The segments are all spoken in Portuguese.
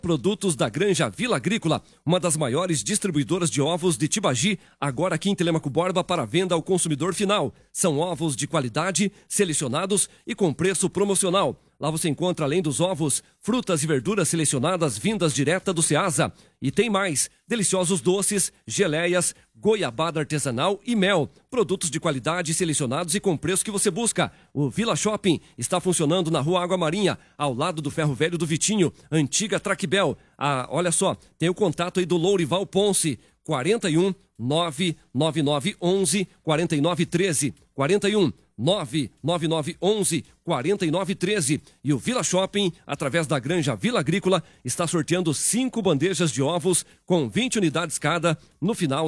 Produtos da Granja Vila Agrícola, uma das maiores distribuidoras de ovos de Tibagi, agora aqui em Telêmaco Borba para venda ao consumidor final. São ovos de qualidade, selecionados e com preço promocional. Lá você encontra, além dos ovos, frutas e verduras selecionadas vindas direta do Ceasa. E tem mais, deliciosos doces, geleias, goiabada artesanal e mel. Produtos de qualidade selecionados e com preço que você busca. O Vila Shopping está funcionando na Rua Água Marinha, ao lado do Ferro Velho do Vitinho, antiga Traquibel. Olha só, tem o contato aí do Lourival Ponce, 41 99911 4913, 41 99911 4913. E o Vila Shopping, através da Granja Vila Agrícola, está sorteando 5 bandejas de ovos com 20 unidades cada no final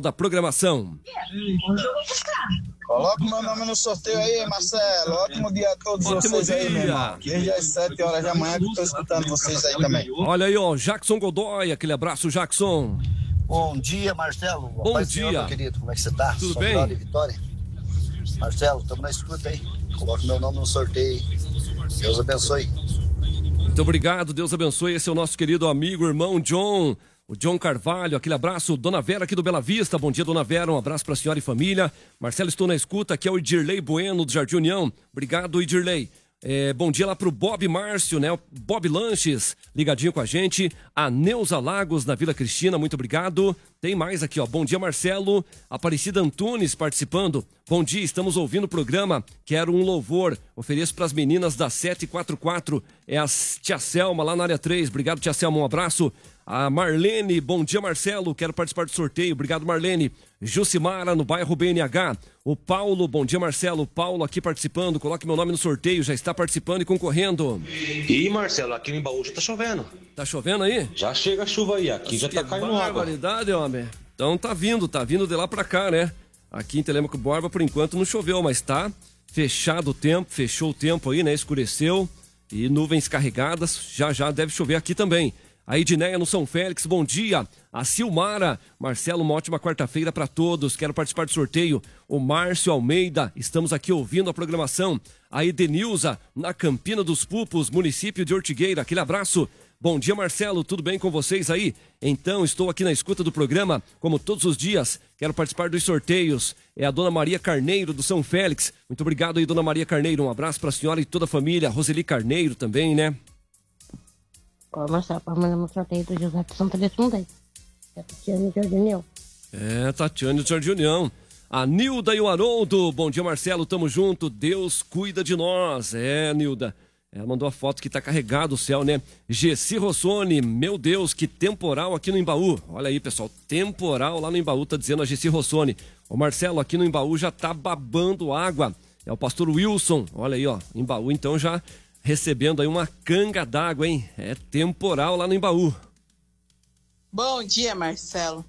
da programação. Coloca o meu nome no sorteio aí, Marcelo. Ótimo dia a todos vocês aí, meu irmão. Desde as 7 horas da manhã que estou escutando vocês aí também. Olha aí, ó, Jackson Godoy, aquele abraço, Jackson. Bom dia, Marcelo. Bom dia. Senhor, meu querido, como é que você tá? Tudo bem? De Vitória. Marcelo, estamos na escuta aí. Coloca meu nome no sorteio. Deus abençoe. Muito obrigado, Deus abençoe. Esse é o nosso querido amigo, irmão John. O John Carvalho, aquele abraço. Dona Vera aqui do Bela Vista. Bom dia, Dona Vera. Um abraço para a senhora e família. Marcelo, estou na escuta. Aqui é o Idirley Bueno, do Jardim União. Obrigado, Idirley. Bom dia lá pro Bob Márcio, né? O Bob Lanches, ligadinho com a gente. A Neuza Lagos, na Vila Cristina, muito obrigado. Tem mais aqui, ó. Bom dia, Marcelo. Aparecida Antunes participando. Bom dia, estamos ouvindo o programa. Quero um louvor. Ofereço para as meninas da 744. É a tia Selma, lá na área 3. Obrigado, tia Selma. Um abraço. A Marlene, bom dia, Marcelo. Quero participar do sorteio. Obrigado, Marlene. Jucimara, no bairro BNH. O Paulo, bom dia, Marcelo. Paulo aqui participando. Coloque meu nome no sorteio. Já está participando e concorrendo. E, Marcelo, aqui no Embaú já tá chovendo. Tá chovendo aí? Já chega a chuva aí. Aqui já tá caindo água. Barbaridade, homem. Então tá vindo de lá pra cá, né? Aqui em Telêmaco Borba, por enquanto, não choveu, mas tá fechado o tempo. Fechou o tempo aí, né? Escureceu. E nuvens carregadas. Já deve chover aqui também. A Edneia no São Félix, bom dia. A Silmara, Marcelo, uma ótima quarta-feira para todos. Quero participar do sorteio. O Márcio Almeida, estamos aqui ouvindo a programação. A Edenilza, na Campina dos Pupos, município de Ortigueira. Aquele abraço. Bom dia, Marcelo, tudo bem com vocês aí? Então, estou aqui na escuta do programa, como todos os dias. Quero participar dos sorteios. É a Dona Maria Carneiro, do São Félix. Muito obrigado aí, Dona Maria Carneiro. Um abraço para a senhora e toda a família. Roseli Carneiro também, né? Ó, Marcelo, para mandar um sorteio do José de São Telefone. É a Tatiane de Jardim União. Tatiane de Jardim União. A Nilda e o Haroldo. Bom dia, Marcelo, tamo junto. Deus cuida de nós. Nilda. Ela mandou a foto que tá carregado o céu, né? Gessi Rossoni, meu Deus, que temporal aqui no Embaú. Olha aí, pessoal, temporal lá no Embaú, tá dizendo a Gessi Rossoni. Ô, Marcelo, aqui no Embaú já tá babando água. É o pastor Wilson, olha aí, ó. Embaú, então, já recebendo aí uma canga d'água, hein? É temporal lá no Embaú. Bom dia, Marcelo.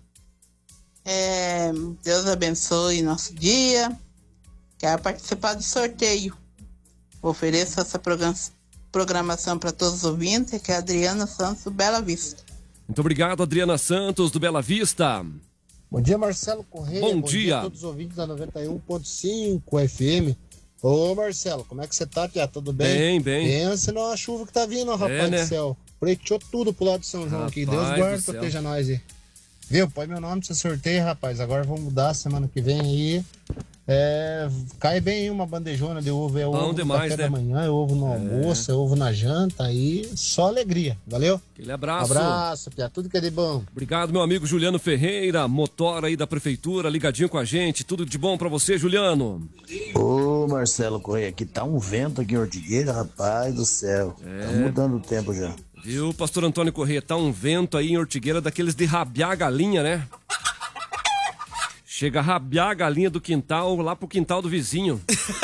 Deus abençoe nosso dia. Quero participar do sorteio. Ofereço essa programação para todos os ouvintes, que é a Adriana Santos, do Bela Vista. Muito obrigado, Adriana Santos, do Bela Vista. Bom dia, Marcelo Correia. Bom dia a todos os ouvintes da 91.5 FM. Ô, Marcelo, como é que você tá, tia? Tudo bem? Bem. Pensa na chuva que tá vindo, rapaz do céu. Preteou tudo pro lado de São João aqui. Deus guarde e proteja nós aí. Viu? Põe meu nome pra você sorteio, rapaz. Agora vamos mudar semana que vem aí. Cai bem aí uma bandejona de ovo. É ovo demais, no café né? da manhã, é ovo no almoço, é ovo na janta. Aí só alegria. Valeu? Aquele abraço. Abraço, tia. Tudo que é de bom. Obrigado, meu amigo Juliano Ferreira, motor aí da prefeitura, ligadinho com a gente. Tudo de bom pra você, Juliano. Ô, Marcelo Correia, aqui tá um vento aqui em Ortigueira, rapaz do céu. Tá mudando o tempo já. Viu, pastor Antônio Correia, tá um vento aí em Ortigueira daqueles de rabiar a galinha, né? Chega a rabiar a galinha do quintal lá pro quintal do vizinho.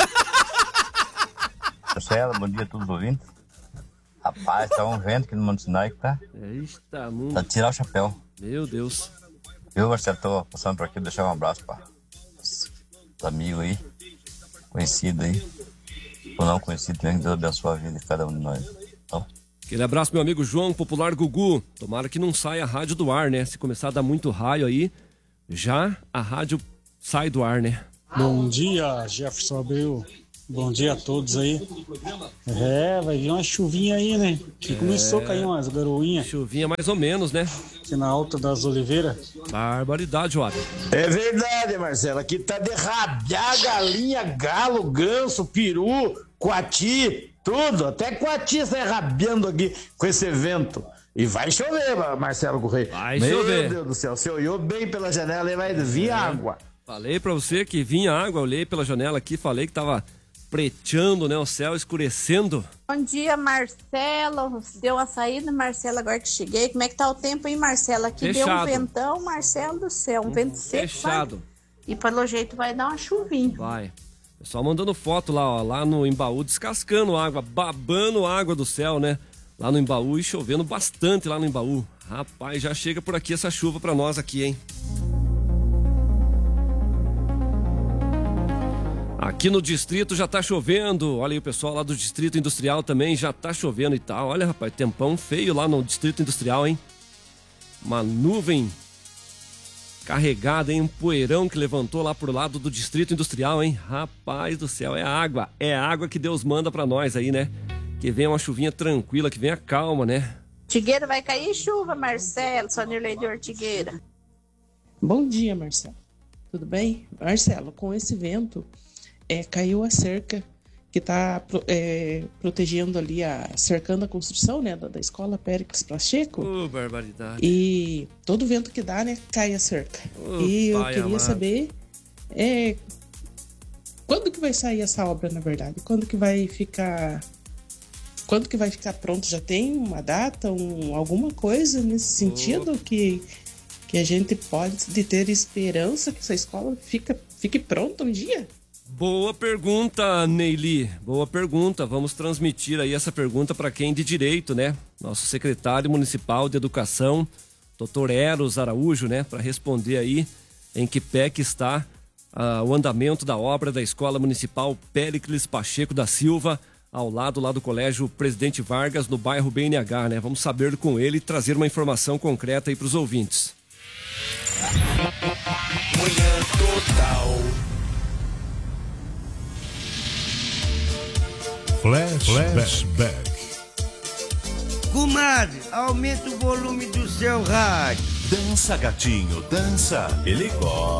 Marcelo, bom dia a todos os ouvintes. Rapaz, tá um vento aqui no Monte Sinai que tá. Tá tirar o chapéu. Meu Deus. Eu, Marcelo, tô passando por aqui, deixar um abraço para os amigos aí, conhecidos aí, ou não conhecidos, que Deus abençoe a vida de cada um de nós. Então, Aquele abraço, meu amigo João Popular Gugu. Tomara que não saia a rádio do ar, né? Se começar a dar muito raio aí, já a rádio sai do ar, né? Bom dia, Jefferson Abreu. Bom dia a todos aí. Vai vir uma chuvinha aí, né? Que começou a cair umas garoinhas. Chuvinha mais ou menos, né? Aqui na Alta das Oliveiras. Barbaridade, Joab. É verdade, Marcelo. Aqui tá de rabiar galinha, galo, ganso, peru, coati, tudo. Até coati sai rabiando aqui com esse vento. E vai chover, Marcelo Correia. Vai chover. Meu Deus do céu, você olhou bem pela janela e vai vir água. Falei pra você que vinha água, olhei pela janela aqui, falei que tava preteando, né, o céu escurecendo. Bom dia, Marcelo. Deu a saída, Marcelo, agora que cheguei. Como é que tá o tempo aí, Marcelo? Aqui Fechado. Deu um ventão, Marcelo do céu, um vento seco. Fechado. Sabe? E pelo jeito vai dar uma chuvinha. Vai. Pessoal mandando foto lá, ó, lá no Embaú, descascando água, babando água do céu, né? Lá no Embaú e chovendo bastante lá no Embaú. Rapaz, já chega por aqui essa chuva pra nós aqui, hein? Aqui no distrito já tá chovendo. Olha aí o pessoal lá do Distrito Industrial também já tá chovendo e tal. Olha, rapaz, tempão feio lá no Distrito Industrial, hein? Uma nuvem carregada, hein? Um poeirão que levantou lá pro lado do Distrito Industrial, hein? Rapaz do céu, é água que Deus manda pra nós aí, né? Que venha uma chuvinha tranquila, que venha calma, né? Ortigueira vai cair chuva, Marcelo. Sonirlei de Ortigueira. Bom dia, Marcelo. Tudo bem? Marcelo, com esse vento, caiu a cerca que está protegendo ali, cercando a construção, né, da escola Péricles Pacheco. Barbaridade. E todo vento que dá, né, cai a cerca. E eu queria saber quando que vai sair essa obra, na verdade? Quando que vai ficar pronto? Já tem uma data, alguma coisa nesse sentido que a gente pode ter esperança que essa escola fique pronta um dia? Boa pergunta, Neili. Boa pergunta. Vamos transmitir aí essa pergunta para quem de direito, né? Nosso secretário municipal de educação, Dr. Eros Araújo, né? Para responder aí em que pé que está o andamento da obra da Escola Municipal Péricles Pacheco da Silva, ao lado lá do Colégio Presidente Vargas, no bairro BNH, né? Vamos saber com ele e trazer uma informação concreta aí para os ouvintes. Manhã Total. Flashback. Comadre, aumenta o volume do seu rádio. Dança, gatinho, dança. Ele gosta.